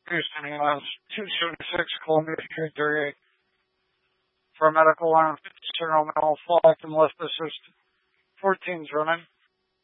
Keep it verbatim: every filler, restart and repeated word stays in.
Houston, E M S two seventy-six, Columbia Street thirty-eight. For a medical line, serial mail, flight, and list assist. fourteen's running.